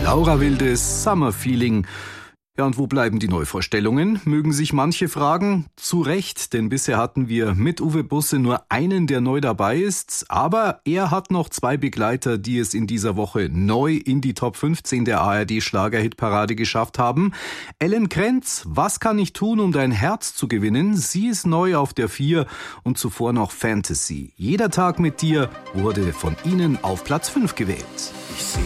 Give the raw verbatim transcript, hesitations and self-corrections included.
Laura Wildes Summer Feeling. Ja, und wo bleiben die Neuvorstellungen? Mögen sich manche fragen. Zu Recht, denn bisher hatten wir mit Uwe Busse nur einen, der neu dabei ist. Aber er hat noch zwei Begleiter, die es in dieser Woche neu in die Top fünfzehn der A R D-Schlager-Hitparade geschafft haben. Ellen Krenz, Was kann ich tun, um dein Herz zu gewinnen? Sie ist neu auf der vier und zuvor noch Fantasy. Jeder Tag mit dir wurde von ihnen auf Platz fünf gewählt. Ich